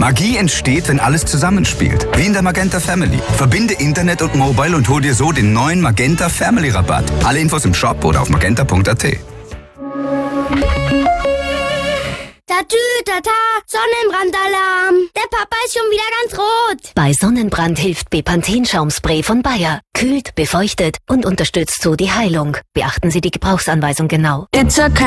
Magie entsteht, wenn alles zusammenspielt. Wie in der Magenta Family. Verbinde Internet und Mobile und hol dir so den neuen Magenta Family Rabatt. Alle Infos im Shop oder auf magenta.at. Tatütata, Sonnenbrandalarm. Der Papa ist schon wieder ganz rot. Bei Sonnenbrand hilft Bepanthen-Schaumspray von Bayer. Kühlt, befeuchtet und unterstützt so die Heilung. Beachten Sie die Gebrauchsanweisung genau. It's okay.